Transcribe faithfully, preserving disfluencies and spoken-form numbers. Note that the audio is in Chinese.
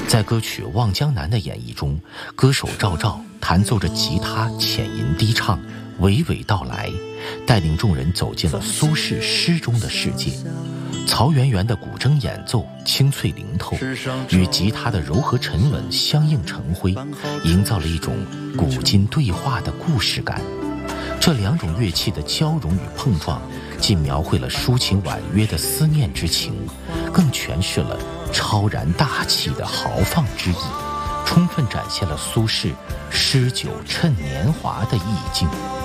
在歌曲《望江南》的演绎中，歌手赵照弹奏着吉他，浅吟低唱，娓娓道来，带领众人走进了苏轼诗中的世界。曹源源的古筝演奏清脆灵透，与吉他的柔和沉稳相映成辉，营造了一种古今对话的故事感。这两种乐器的交融与碰撞，既描绘了抒情婉约的思念之情，更诠释了超然大气的豪放之意，充分展现了苏轼诗酒趁年华的意境。